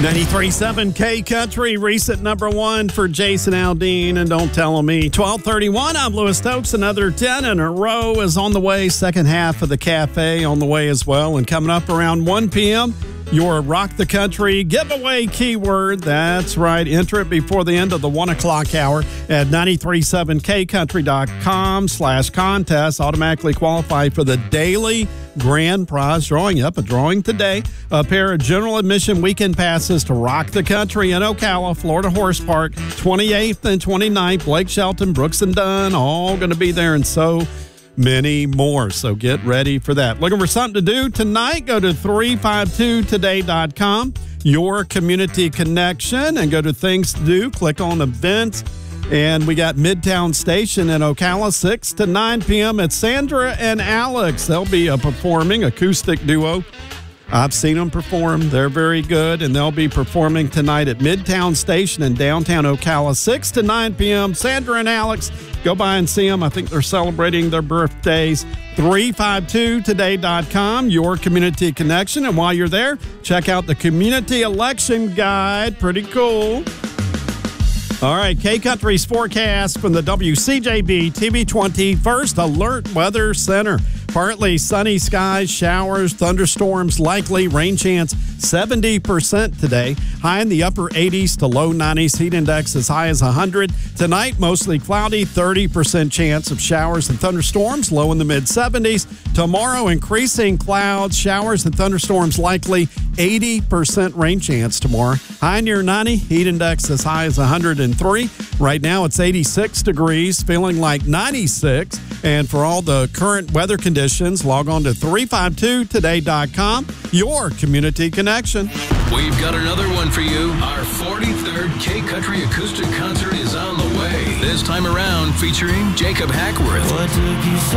93.7 K Country, recent number one for Jason Aldean, and Don't Tell Me. 12:31, I'm Lewis Stokes. Another 10 in a row is on the way. Second half of the cafe on the way as well. And coming up around 1 p.m., your Rock the Country giveaway keyword. That's right. Enter it before the end of the 1 o'clock hour at 937kcountry.com/contest. Automatically qualify for the daily grand prize drawing. Up a drawing today. A pair of general admission weekend passes to Rock the Country in Ocala, Florida Horse Park, 28th and 29th. Blake Shelton, Brooks and Dunn, all going to be there, and so many more. So get ready for that. Looking for something to do tonight? Go to 352today.com, your community connection, and go to things to do. Click on events. And we got Midtown Station in Ocala, 6 to 9 p.m. at Sandra and Alex. They'll be performing, acoustic duo. I've seen them perform. They're very good, and they'll be performing tonight at Midtown Station in downtown Ocala, 6 to 9 p.m. Sandra and Alex, go by and see them. I think they're celebrating their birthdays. 352today.com, your community connection. And while you're there, check out the community election guide. Pretty cool. All right, K-Country's forecast from the WCJB TV20 First Alert Weather Center. Partly sunny skies, showers, thunderstorms likely, rain chance 70% today. High in the upper 80s to low 90s. Heat index as high as 100. Tonight, mostly cloudy, 30% chance of showers and thunderstorms, low in the mid-70s. Tomorrow, increasing clouds, showers and thunderstorms likely, 80% rain chance tomorrow. High near 90, heat index as high as 103. Right now, it's 86 degrees, feeling like 96. And for all the current weather conditions, log on to 352today.com, your community connection. We've got another one for you. Our 43rd K-Country Acoustic Concert is on the way. This time around featuring Jacob Hackworth.